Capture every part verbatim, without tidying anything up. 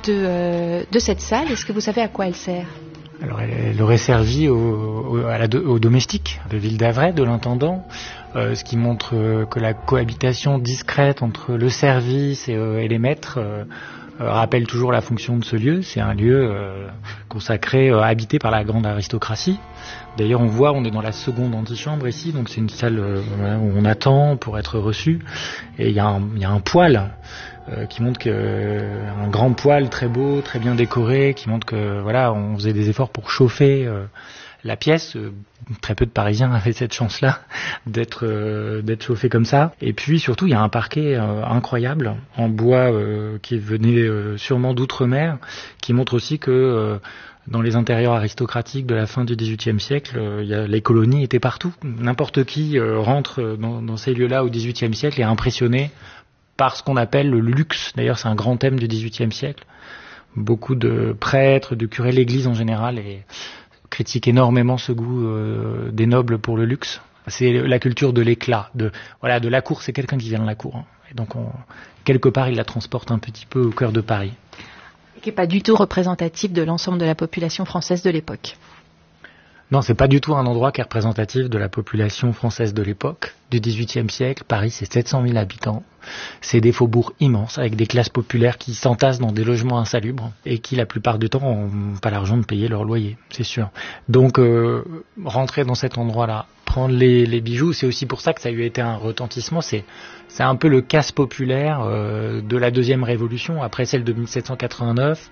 de, euh, de cette salle. Est-ce que vous savez à quoi elle sert ? Alors, elle, elle aurait servi au, au, à la, au domestique de Ville d'Avray, de l'intendant, euh, ce qui montre euh, que la cohabitation discrète entre le service et, euh, et les maîtres euh, euh, rappelle toujours la fonction de ce lieu. C'est un lieu euh, consacré, euh, habité par la grande aristocratie. D'ailleurs, on voit, on est dans la seconde antichambre ici, donc c'est une salle euh, où on attend pour être reçu. Et il y, y a un poêle euh, qui montre que euh, un grand poêle très beau, très bien décoré, qui montre que voilà, on faisait des efforts pour chauffer euh, la pièce. Euh, très peu de Parisiens avaient cette chance-là d'être euh, d'être chauffés comme ça. Et puis surtout, il y a un parquet euh, incroyable en bois euh, qui venait euh, sûrement d'outre-mer, qui montre aussi que euh, dans les intérieurs aristocratiques de la fin du dix-huitième siècle, euh, y a, les colonies étaient partout. N'importe qui euh, rentre dans, dans ces lieux-là au dix-huitième siècle et est impressionné par ce qu'on appelle le luxe. D'ailleurs, c'est un grand thème du dix-huitième siècle. Beaucoup de prêtres, de curés, l'Église en général, et critiquent énormément ce goût euh, des nobles pour le luxe. C'est la culture de l'éclat, de voilà, de la cour. C'est quelqu'un qui vient de la cour, hein. Et donc, on, quelque part, il la transporte un petit peu au cœur de Paris. Qui n'est pas du tout représentatif de l'ensemble de la population française de l'époque. Non, c'est pas du tout un endroit qui est représentatif de la population française de l'époque, du dix-huitième siècle. Paris, c'est sept cent mille habitants. C'est des faubourgs immenses, avec des classes populaires qui s'entassent dans des logements insalubres et qui, la plupart du temps, n'ont pas l'argent de payer leur loyer, c'est sûr. Donc, euh, rentrer dans cet endroit-là, prendre les, les bijoux, c'est aussi pour ça que ça a eu été un retentissement. C'est, c'est un peu le casse populaire euh, de la deuxième révolution, après celle de mille sept cent quatre-vingt-neuf.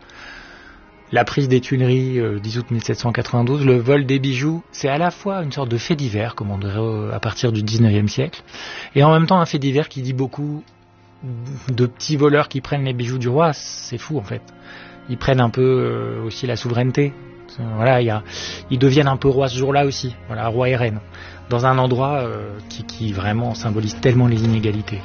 La prise des Tuileries, euh, dix août mille sept cent quatre-vingt-douze, le vol des bijoux, c'est à la fois une sorte de fait divers, comme on dirait euh, à partir du dix-neuvième siècle, et en même temps un fait divers qui dit beaucoup de petits voleurs qui prennent les bijoux du roi. C'est fou en fait. Ils prennent un peu euh, aussi la souveraineté. Voilà, y a, ils deviennent un peu rois ce jour-là aussi, voilà, roi et reine, dans un endroit euh, qui, qui vraiment symbolise tellement les inégalités.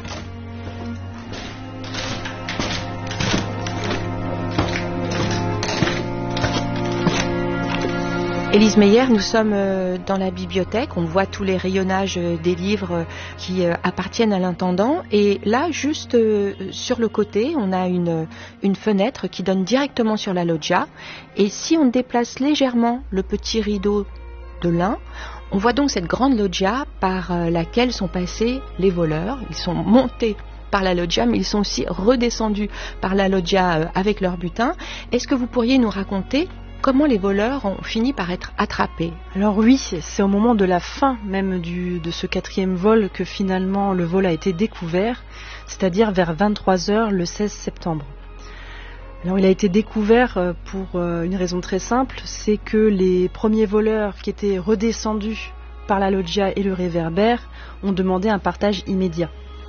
Élise Meyer, nous sommes dans la bibliothèque, on voit tous les rayonnages des livres qui appartiennent à l'intendant, et là, juste sur le côté, on a une, une fenêtre qui donne directement sur la loggia, et si on déplace légèrement le petit rideau de lin, on voit donc cette grande loggia par laquelle sont passés les voleurs. Ils sont montés par la loggia, mais ils sont aussi redescendus par la loggia avec leur butin. Est-ce que vous pourriez nous raconter comment les voleurs ont fini par être attrapés? Alors oui, c'est au moment de la fin même du, de ce quatrième vol que finalement le vol a été découvert, c'est-à-dire vers vingt-trois heures le seize septembre. Alors il a été découvert pour une raison très simple, c'est que les premiers voleurs qui étaient redescendus par la loggia et le réverbère ont demandé un partage immédiat.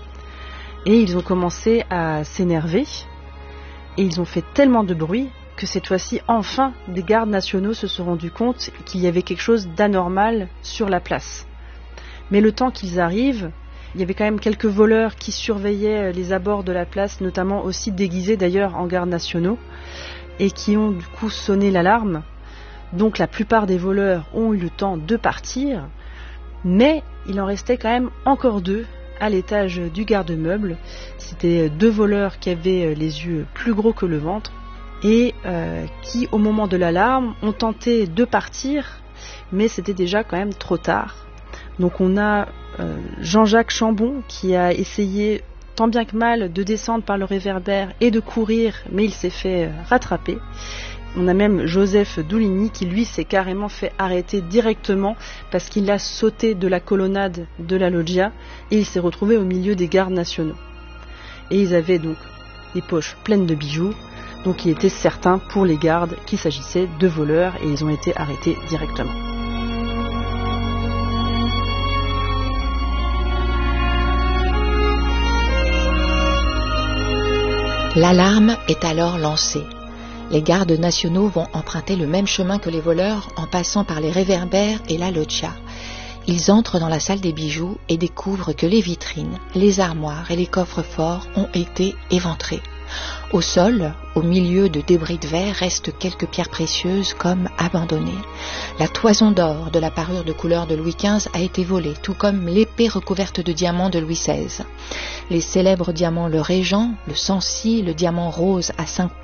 Et ils ont commencé à s'énerver, et ils ont fait tellement de bruit que cette fois-ci, enfin, des gardes nationaux se sont rendus compte qu'il y avait quelque chose d'anormal sur la place. Mais le temps qu'ils arrivent, il y avait quand même quelques voleurs qui surveillaient les abords de la place, notamment aussi déguisés d'ailleurs en gardes nationaux, et qui ont du coup sonné l'alarme. Donc la plupart des voleurs ont eu le temps de partir, mais il en restait quand même encore deux à l'étage du garde-meuble. C'était deux voleurs qui avaient les yeux plus gros que le ventre, et euh, qui, au moment de l'alarme, ont tenté de partir, mais c'était déjà quand même trop tard. Donc on a euh, Jean-Jacques Chambon qui a essayé tant bien que mal de descendre par le réverbère et de courir, mais il s'est fait rattraper. On a même Joseph Douligny qui lui s'est carrément fait arrêter directement parce qu'il a sauté de la colonnade de la loggia et il s'est retrouvé au milieu des gardes nationaux. Et ils avaient donc des poches pleines de bijoux. Donc il était certain pour les gardes qu'il s'agissait de voleurs et ils ont été arrêtés directement. L'alarme est alors lancée. Les gardes nationaux vont emprunter le même chemin que les voleurs en passant par les réverbères et la loggia. Ils entrent dans la salle des bijoux et découvrent que les vitrines, les armoires et les coffres forts ont été éventrés. Au sol, au milieu de débris de verre, restent quelques pierres précieuses comme abandonnées. La toison d'or de la parure de couleur de Louis quinze a été volée, tout comme l'épée recouverte de diamants de Louis seize. Les célèbres diamants le Régent, le Sancy, le diamant rose à cinq